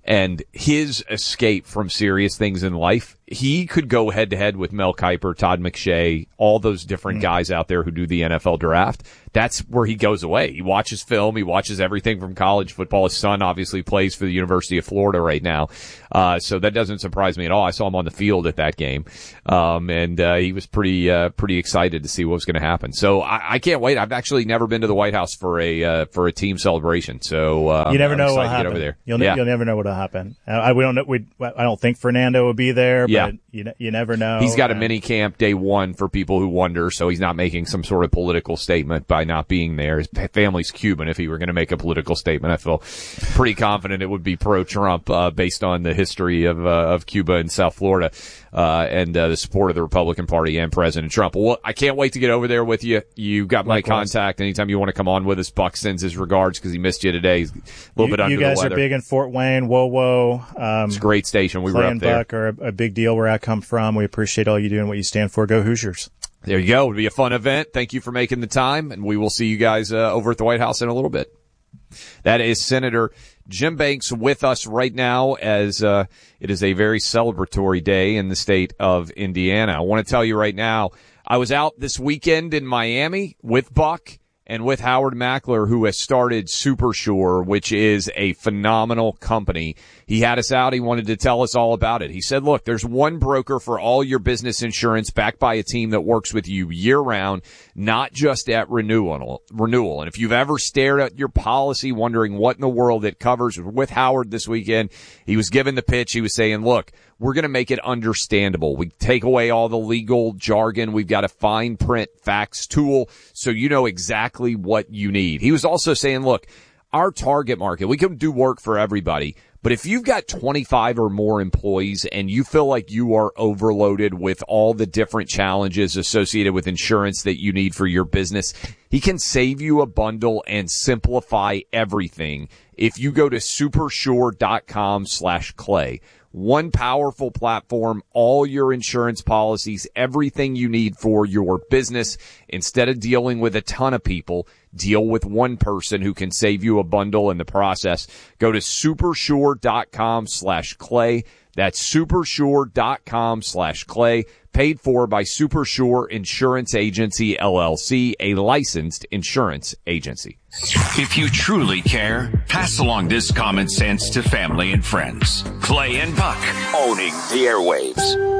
Speaker 9: and his escape from serious things in life, he could go head to head with Mel Kiper, Todd McShay, all those different mm-hmm. guys out there who do the N F L draft. That's where he goes away. He watches film. He watches everything from college football. His son obviously plays for the University of Florida right now. Uh, so that doesn't surprise me at all. I saw him on the field at that game. Um, and, uh, he was pretty, uh, pretty excited to see what was going to happen. So I, I can't wait. I've actually never been to the White House for a, uh, for a team celebration. So, uh,
Speaker 1: you never
Speaker 9: I'm
Speaker 1: know what'll
Speaker 9: to
Speaker 1: happen.
Speaker 9: Get over there.
Speaker 1: You'll, ne-
Speaker 9: yeah.
Speaker 1: you'll never know what'll happen. I, we don't know. We, I don't think Fernando will be there,
Speaker 9: yeah.
Speaker 1: but you, you never know.
Speaker 9: He's got a
Speaker 1: and,
Speaker 9: mini camp day one for people who wonder. So he's not making some sort of political statement by not being there. His family's Cuban. If he were going to make a political statement, I feel pretty confident it would be pro-Trump, uh, based on the history of, uh, of Cuba and South Florida, uh, and, uh, the support of the Republican Party and President Trump. Well, I can't wait to get over there with you. You got my Likewise. contact anytime you want to come on with us. Buck sends his regards because he missed you today. He's a little
Speaker 1: you,
Speaker 9: bit under
Speaker 1: you guys
Speaker 9: the weather.
Speaker 1: are big in Fort Wayne. Whoa, whoa. Um,
Speaker 9: it's a great station. We were up
Speaker 1: and
Speaker 9: there.
Speaker 1: Buck are a, a big deal where I come from. We appreciate all you do and what you stand for. Go Hoosiers.
Speaker 9: There you go. It'll be a fun event. Thank you for making the time, and we will see you guys uh, over at the White House in a little bit. That is Senator Jim Banks with us right now, as uh, it is a very celebratory day in the state of Indiana. I want to tell you right now, I was out this weekend in Miami with Buck and with Howard Mackler, who has started SuperSure, which is a phenomenal company. He had us out. He wanted to tell us all about it. He said, look, there's one broker for all your business insurance backed by a team that works with you year round, not just at renewal. renewal. And if you've ever stared at your policy wondering what in the world it covers, with Howard this weekend, he was given the pitch. He was saying, look, we're going to make it understandable. We take away all the legal jargon. We've got a fine print facts tool so you know exactly what you need. He was also saying, look, our target market, we can do work for everybody. But if you've got twenty-five or more employees and you feel like you are overloaded with all the different challenges associated with insurance that you need for your business, he can save you a bundle and simplify everything if you go to supersure.com slash clay. One powerful platform, all your insurance policies, everything you need for your business. Instead of dealing with a ton of people, deal with one person who can save you a bundle in the process. Go to supersure.com slash clay. That's supersure.com slash clay. Paid for by Supersure Insurance Agency, L L C, a licensed insurance agency.
Speaker 2: If you truly care, pass along this common sense to family and friends. Clay and Buck, owning the airwaves.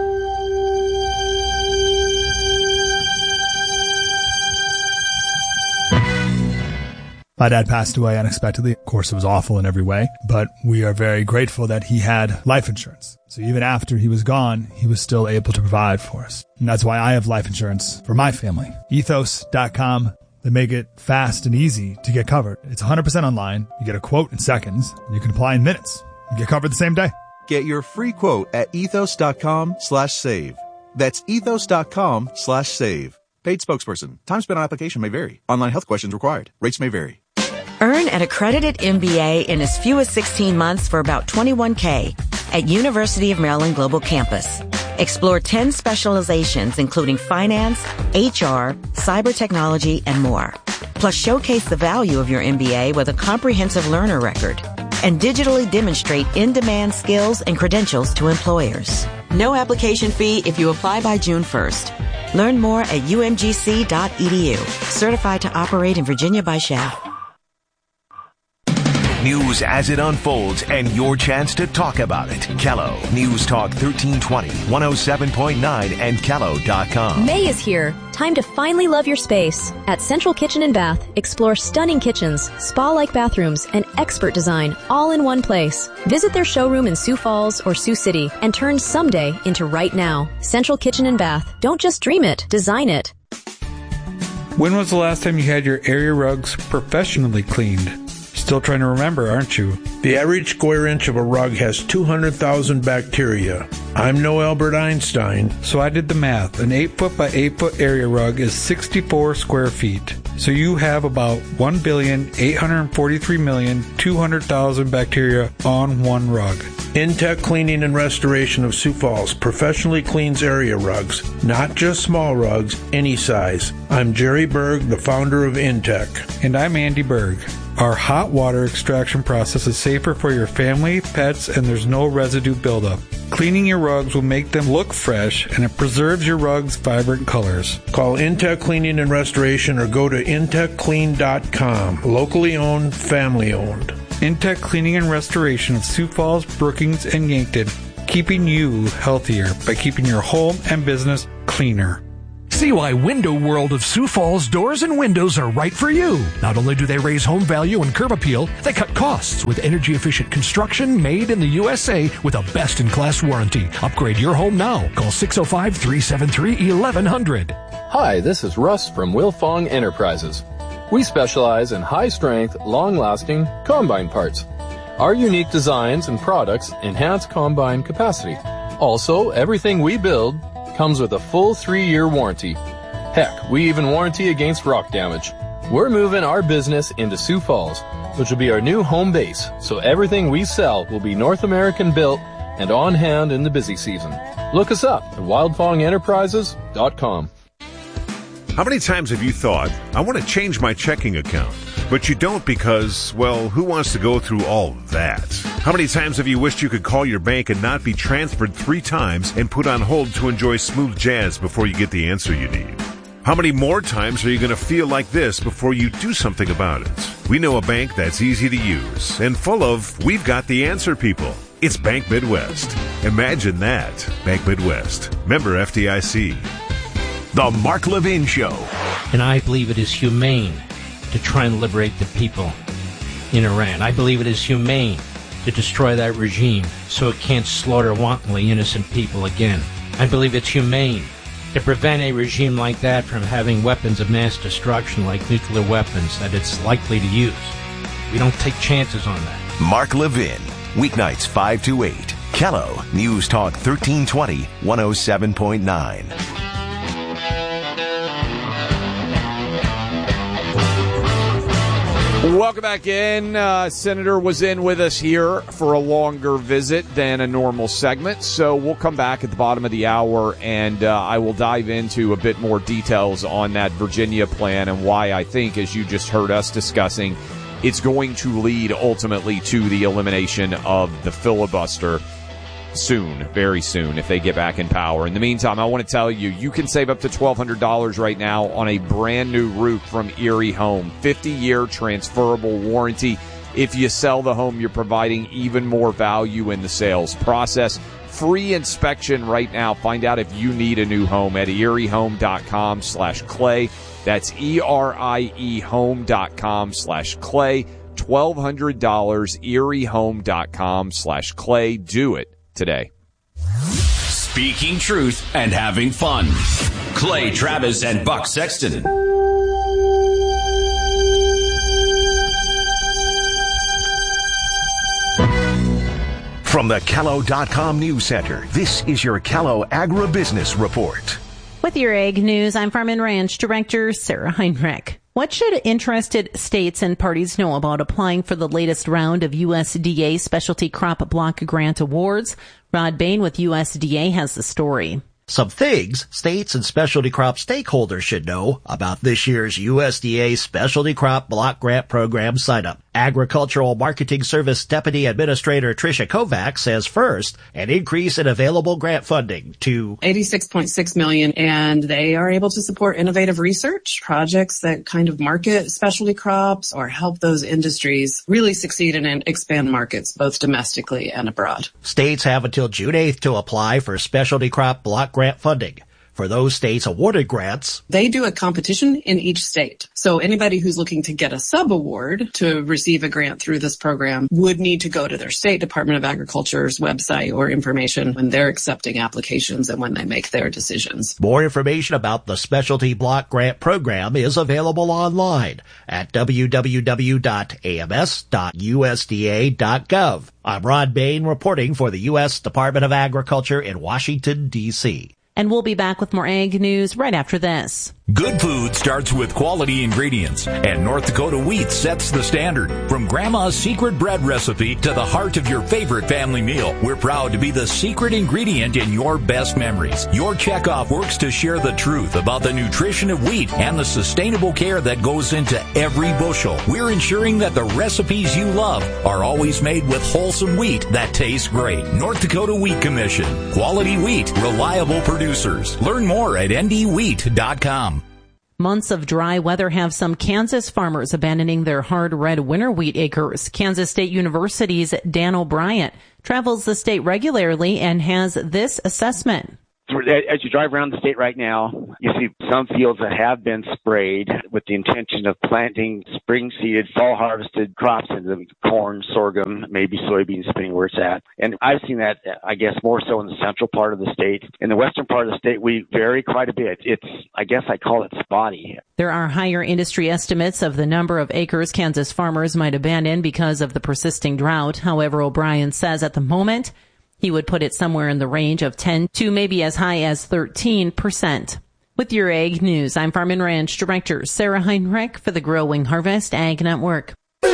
Speaker 4: My dad passed away unexpectedly. Of course, it was awful in every way, but we are very grateful that he had life insurance. So even after he was gone, he was still able to provide for us. And that's why I have life insurance for my family. ethos dot com. They make it fast and easy to get covered. It's one hundred percent online. You get a quote in seconds. You can apply in minutes. You get covered the same day.
Speaker 5: Get your free quote at ethos.com slash save. That's ethos.com slash save. Paid spokesperson. Time spent on application may vary. Online health questions required. Rates may vary.
Speaker 6: Earn an accredited M B A in as few as sixteen months for about twenty-one thousand dollars at University of Maryland Global Campus. Explore ten specializations including finance, H R, cyber technology, and more. Plus showcase the value of your M B A with a comprehensive learner record and digitally demonstrate in-demand skills and credentials to employers. No application fee if you apply by June first. Learn more at u m g c dot e d u. Certified to operate in Virginia by S H A F.
Speaker 3: News as it unfolds and your chance to talk about it. Kello News Talk thirteen twenty, one oh seven point nine and kello dot com.
Speaker 7: May is here. Time to finally love your space. At Central Kitchen and Bath, explore stunning kitchens, spa-like bathrooms, and expert design all in one place. Visit their showroom in Sioux Falls or Sioux City and turn someday into right now. Central Kitchen and Bath. Don't just dream it, design it.
Speaker 8: When was the last time you had your area rugs professionally cleaned? Still trying to remember, aren't you?
Speaker 10: The average square inch of a rug has two hundred thousand bacteria. I'm no Albert Einstein.
Speaker 8: So I did the math. An eight foot by eight foot area rug is sixty-four square feet. So you have about one billion, eight hundred forty-three million, two hundred thousand bacteria on one rug.
Speaker 10: Intech Cleaning and Restoration of Sioux Falls professionally cleans area rugs, not just small rugs, any size. I'm Jerry Berg, the founder of Intech.
Speaker 8: And I'm Andy Berg. Our hot water extraction process is safer for your family, pets, and there's no residue buildup. Cleaning your rugs will make them look fresh, and it preserves your rugs' vibrant colors.
Speaker 10: Call Intech Cleaning and Restoration or go to intech clean dot com. Locally owned, family owned.
Speaker 8: Intech Cleaning and Restoration of Sioux Falls, Brookings, and Yankton, keeping you healthier by keeping your home and business cleaner.
Speaker 11: See why Window World of Sioux Falls doors and windows are right for you. Not only do they raise home value and curb appeal, they cut costs with energy-efficient construction made in the U S A with a best-in-class warranty. Upgrade your home now. Call six oh five, three seven three, eleven hundred.
Speaker 12: Hi, this is Russ from Wilfong Enterprises. We specialize in high-strength, long-lasting combine parts. Our unique designs and products enhance combine capacity. Also, everything we build comes with a full three-year warranty. Heck, we even warranty against rock damage. We're moving our business into Sioux Falls, which will be our new home base, so everything we sell will be North American built and on hand in the busy season. Look us up at wildfong enterprises dot com.
Speaker 13: How many times have you thought, I want to change my checking account? But you don't because, well, who wants to go through all that? How many times have you wished you could call your bank and not be transferred three times and put on hold to enjoy smooth jazz before you get the answer you need? How many more times are you going to feel like this before you do something about it? We know a bank that's easy to use and full of we've got the answer people. It's Bank Midwest. Imagine that. Bank Midwest. Member F D I C.
Speaker 3: The Mark Levin Show.
Speaker 14: And I believe it is humane to try and liberate the people in Iran. I believe it is humane to destroy that regime so it can't slaughter wantonly innocent people again. I believe it's humane to prevent a regime like that from having weapons of mass destruction like nuclear weapons that it's likely to use. We don't take chances on that.
Speaker 3: Mark Levin, weeknights five to eight. Kello, News Talk thirteen twenty, one oh seven point nine.
Speaker 9: Welcome back in. Uh, Senator was in with us here for a longer visit than a normal segment, so we'll come back at the bottom of the hour, and uh, I will dive into a bit more details on that Virginia plan and why I think, as you just heard us discussing, it's going to lead ultimately to the elimination of the filibuster soon, very soon, if they get back in power. In the meantime, I want to tell you, you can save up to twelve hundred dollars right now on a brand new roof from Erie Home. fifty-year transferable warranty. If you sell the home, you're providing even more value in the sales process. Free inspection right now. Find out if you need a new home at erie home dot com slash clay. That's E R I E home dot com slash clay. twelve hundred dollars, erie home dot com slash clay. Do it today.
Speaker 2: Speaking truth and having fun. Clay Travis and Buck Sexton.
Speaker 3: From the Kello dot com News Center, this is your Kello Agribusiness Report.
Speaker 15: With your Ag News, I'm Farm and Ranch Director Sarah Heinrich. What should interested states and parties know about applying for the latest round of U S D A Specialty Crop Block Grant Awards? Rod Bain with U S D A has the story.
Speaker 16: Some things states and specialty crop stakeholders should know about this year's U S D A Specialty Crop Block Grant Program sign-up. Agricultural Marketing Service Deputy Administrator Tricia Kovac says first, an increase in available grant funding to
Speaker 18: eighty-six point six million dollars, and they are able to support innovative research, projects that kind of market specialty crops or help those industries really succeed and expand markets both domestically and abroad.
Speaker 16: States have until June eighth to apply for specialty crop block grant funding. For those states awarded grants,
Speaker 18: they do a competition in each state. So anybody who's looking to get a sub-award to receive a grant through this program would need to go to their state Department of Agriculture's website or information when they're accepting applications and when they make their decisions.
Speaker 16: More information about the Specialty Block Grant Program is available online at w w w dot a m s dot u s d a dot gov. I'm Rod Bain reporting for the U S Department of Agriculture in Washington, D C.
Speaker 15: And we'll be back with more Ag News right after this.
Speaker 17: Good food starts with quality ingredients, and North Dakota Wheat sets the standard. From Grandma's secret bread recipe to the heart of your favorite family meal, we're proud to be the secret ingredient in your best memories. Your checkoff works to share the truth about the nutrition of wheat and the sustainable care that goes into every bushel. We're ensuring that the recipes you love are always made with wholesome wheat that tastes great. North Dakota Wheat Commission. Quality wheat, reliable producers. Learn more at n d wheat dot com.
Speaker 15: Months of dry weather have some Kansas farmers abandoning their hard red winter wheat acres. Kansas State University's Dan O'Brien travels the state regularly and has this assessment.
Speaker 19: As you drive around the state right now, you see some fields that have been sprayed with the intention of planting spring-seeded, fall-harvested crops into corn, sorghum, maybe soybeans, depending where it's at. And I've seen that, I guess, more so in the central part of the state. In the western part of the state, we vary quite a bit. It's, I guess I call it spotty.
Speaker 15: There are higher industry estimates of the number of acres Kansas farmers might abandon because of the persisting drought. However, O'Brien says at the moment, he would put it somewhere in the range of ten to maybe as high as thirteen percent. With your Ag News, I'm Farm and Ranch Director Sarah Heinrich for the Growing Harvest Ag Network.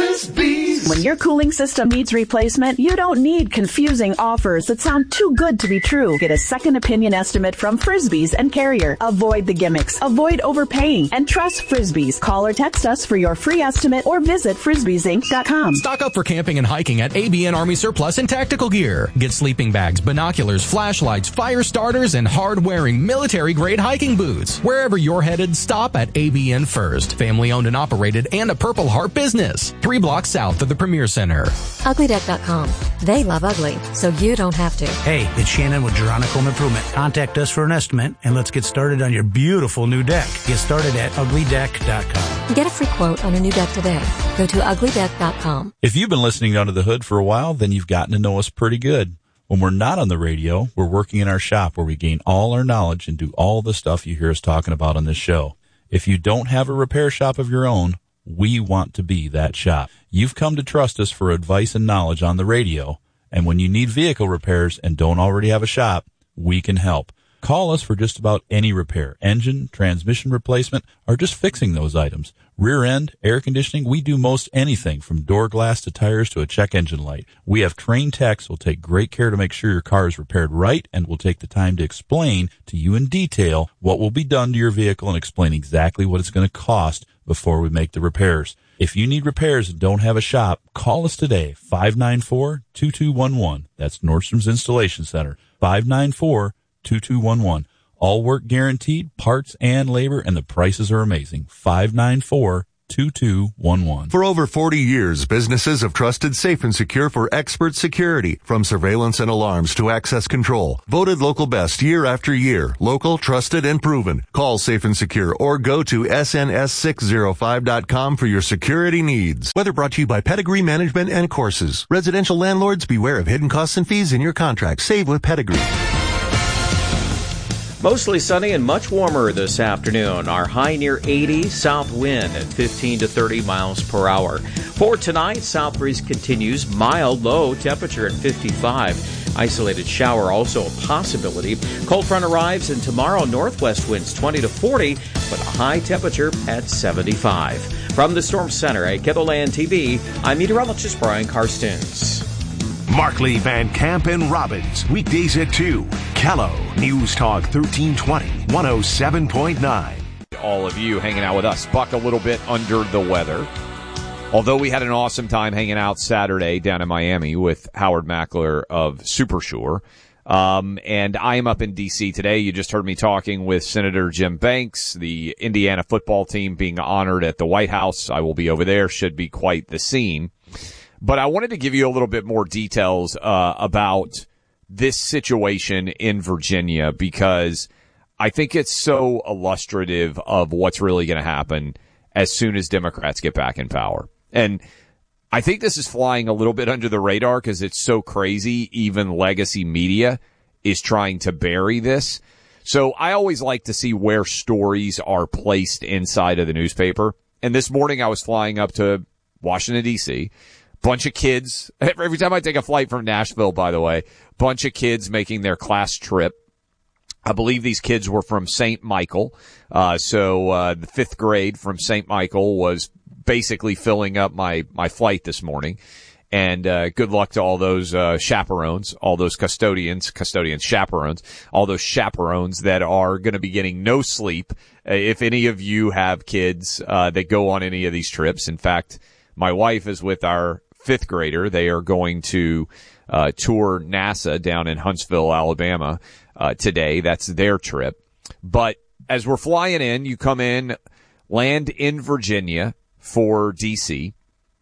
Speaker 20: When your cooling system needs replacement, you don't need confusing offers that sound too good to be true. Get a second opinion estimate from Frisbees and Carrier. Avoid the gimmicks, avoid overpaying, and trust Frisbees. Call or text us for your free estimate or visit frisbees inc dot com.
Speaker 21: Stock up for camping and hiking at A B N Army Surplus and Tactical Gear. Get sleeping bags, binoculars, flashlights, fire starters, and hard-wearing military-grade hiking boots. Wherever you're headed, stop at A B N first. Family-owned and operated and a Purple Heart business. Three blocks south of the Premier Center.
Speaker 22: ugly deck dot com. They love ugly, so you don't have to.
Speaker 23: Hey, it's Shannon with Geronica Home Improvement. Contact us for an estimate, and let's get started on your beautiful new deck. Get started at ugly deck dot com.
Speaker 22: Get a free quote on a new deck today. Go to ugly deck dot com.
Speaker 24: If you've been listening Under the Hood for a while, then you've gotten to know us pretty good. When we're not on the radio, we're working in our shop where we gain all our knowledge and do all the stuff you hear us talking about on this show. If you don't have a repair shop of your own, we want to be that shop. You've come to trust us for advice and knowledge on the radio, and when you need vehicle repairs and don't already have a shop, we can help. Call us for just about any repair, engine, transmission replacement, or just fixing those items. Rear end, air conditioning, we do most anything from door glass to tires to a check engine light. We have trained techs who will take great care to make sure your car is repaired right and will take the time to explain to you in detail what will be done to your vehicle and explain exactly what it's going to cost before we make the repairs. If you need repairs and don't have a shop, call us today, five nine four, two two one one. That's Nordstrom's Installation Center, five nine four, two two one one. All work guaranteed, parts and labor, and the prices are amazing. five nine four, two two one one.
Speaker 25: For over forty years, businesses have trusted Safe and Secure for expert security, from surveillance and alarms to access control. Voted local best year after year. Local, trusted, and proven. Call Safe and Secure or go to S N S six oh five dot com for your security needs. Weather brought to you by Pedigree Management and Courses. Residential landlords, beware of hidden costs and fees in your contract. Save with Pedigree.
Speaker 32: Mostly sunny and much warmer this afternoon. Our high near eighty, south wind at fifteen to thirty miles per hour. For tonight, south breeze continues, mild, low temperature at fifty-five. Isolated shower also a possibility. Cold front arrives, and tomorrow northwest winds twenty to forty, with a high temperature at seventy-five. From the Storm Center at Kettleland T V, I'm meteorologist Brian Karstens.
Speaker 3: Markley, Van Camp, and Robbins. Weekdays at two. Callow, News Talk thirteen twenty, one oh seven point nine.
Speaker 9: All of you hanging out with us. Buck a little bit under the weather. Although we had an awesome time hanging out Saturday down in Miami with Howard Mackler of Supersure. Um, and I am up in D C today. You just heard me talking with Senator Jim Banks, the Indiana football team being honored at the White House. I will be over there. Should be quite the scene. But I wanted to give you a little bit more details uh, about this situation in Virginia, because I think it's so illustrative of what's really going to happen as soon as Democrats get back in power. And I think this is flying a little bit under the radar because it's so crazy. Even legacy media is trying to bury this. So I always like to see where stories are placed inside of the newspaper. And this morning I was flying up to Washington, D C, bunch of kids. Every time I take a flight from Nashville, by the way, bunch of kids making their class trip. I believe these kids were from Saint Michael. Uh, so, uh, the fifth grade from Saint Michael was basically filling up my, my flight this morning. And, uh, good luck to all those, uh, chaperones, all those custodians, custodians, chaperones, all those chaperones that are going to be getting no sleep. Uh, if any of you have kids, uh, that go on any of these trips. In fact, my wife is with our fifth grader. They are going to, uh, tour NASA down in Huntsville, Alabama. Uh, today. That's their trip. But as we're flying in, you come in, land in Virginia for D C,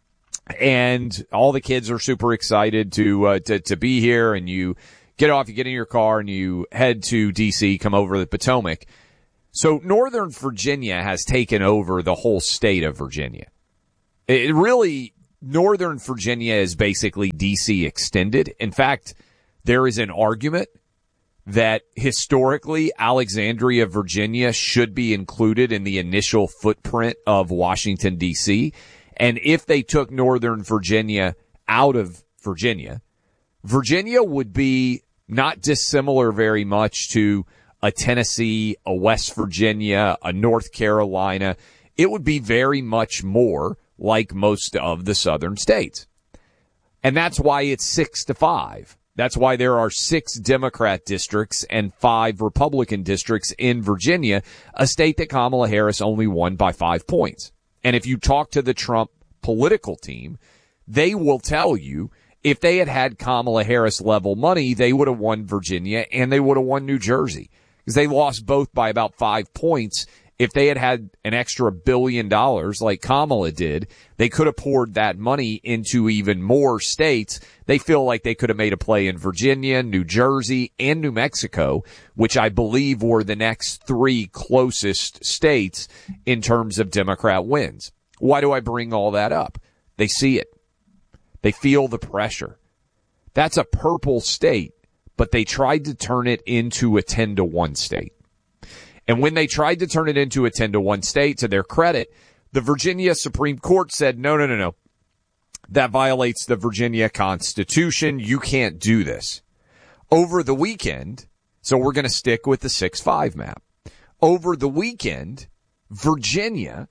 Speaker 9: and all the kids are super excited to, uh, to, to be here, and you get off, you get in your car, and you head to D C, come over the Potomac. So Northern Virginia has taken over the whole state of Virginia. It really, Northern Virginia is basically D C extended. In fact, there is an argument that historically Alexandria, Virginia should be included in the initial footprint of Washington, D C. And if they took Northern Virginia out of Virginia, Virginia would be not dissimilar very much to a Tennessee, a West Virginia, a North Carolina. It would be very much more like most of the southern states. And that's why it's six to five. That's why there are six Democrat districts and five Republican districts in Virginia, a state that Kamala Harris only won by five points. And if you talk to the Trump political team, they will tell you if they had had Kamala Harris level money, they would have won Virginia and they would have won New Jersey, because they lost both by about five points. If they had had an extra billion dollars like Kamala did, they could have poured that money into even more states. They feel like they could have made a play in Virginia, New Jersey, and New Mexico, which I believe were the next three closest states in terms of Democrat wins. Why do I bring all that up? They see it. They feel the pressure. That's a purple state, but they tried to turn it into a ten to one state. And when they tried to turn it into a ten to one state, to their credit, the Virginia Supreme Court said, no, no, no, no. That violates the Virginia Constitution. You can't do this. Over the weekend, so we're going to stick with the six five map. Over the weekend, Virginia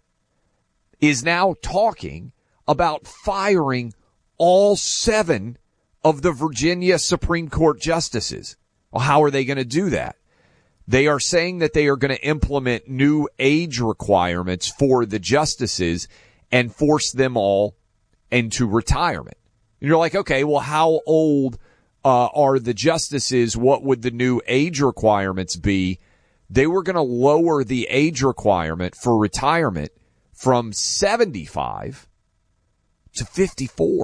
Speaker 9: is now talking about firing all seven of the Virginia Supreme Court justices. Well, how are they going to do that? They are saying that they are going to implement new age requirements for the justices and force them all into retirement. And you're like, okay, well, how old uh, are the justices? What would the new age requirements be? They were going to lower the age requirement for retirement from seventy-five to fifty-four.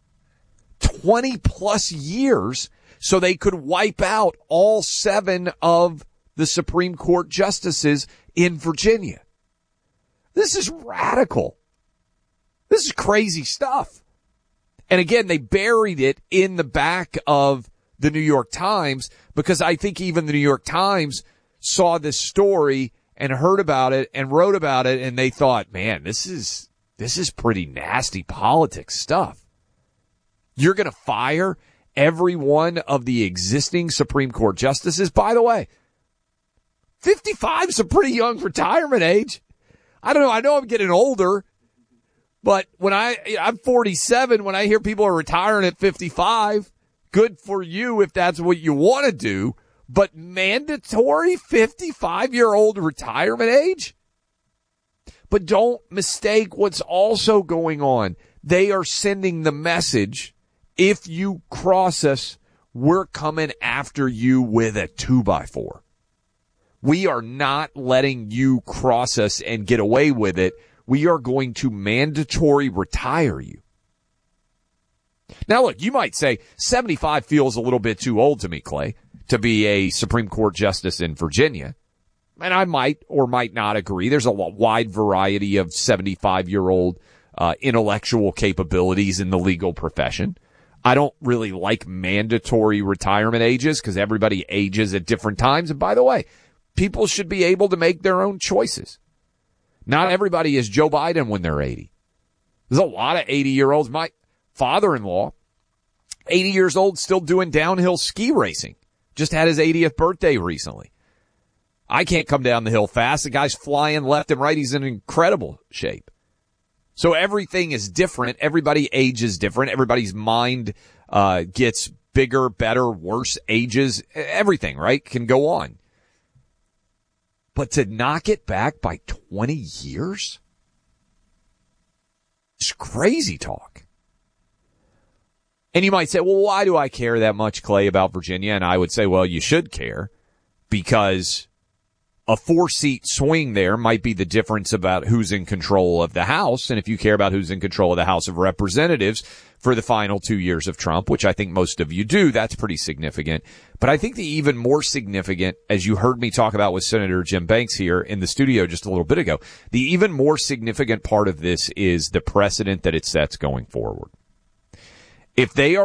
Speaker 9: twenty plus years so they could wipe out all seven of the Supreme Court justices in Virginia. This is radical. This is crazy stuff. And again, they buried it in the back of the New York Times because I think even the New York Times saw this story and heard about it and wrote about it, and they thought, man, this is, this is pretty nasty politics stuff. You're going to fire every one of the existing Supreme Court justices. By the way, fifty-five is a pretty young retirement age. I don't know. I know I'm getting older, but when I, I'm forty-seven, when I hear people are retiring at fifty-five, good for you if that's what you want to do, but mandatory fifty-five year old retirement age? But don't mistake what's also going on. They are sending the message, if you cross us, we're coming after you with a two by four. We are not letting you cross us and get away with it. We are going to mandatory retire you. Now, look, you might say seventy-five feels a little bit too old to me, Clay, to be a Supreme Court justice in Virginia. And I might or might not agree. There's a wide variety of seventy-five-year-old uh, intellectual capabilities in the legal profession. I don't really like mandatory retirement ages because everybody ages at different times. And by the way, people should be able to make their own choices. Not everybody is Joe Biden when they're eighty. There's a lot of eighty-year-olds. My father-in-law, eighty years old, still doing downhill ski racing. Just had his eightieth birthday recently. I can't come down the hill fast. The guy's flying left and right. He's in incredible shape. So everything is different. Everybody ages different. Everybody's mind uh gets bigger, better, worse, ages. Everything, right, can go on. But to knock it back by twenty years? It's crazy talk. And you might say, well, why do I care that much, Clay, about Virginia? And I would say, well, you should care because a four-seat swing there might be the difference about who's in control of the House. And if you care about who's in control of the House of Representatives for the final two years of Trump, which I think most of you do, that's pretty significant. But I think the even more significant, as you heard me talk about with Senator Jim Banks here in the studio just a little bit ago, the even more significant part of this is the precedent that it sets going forward. If they are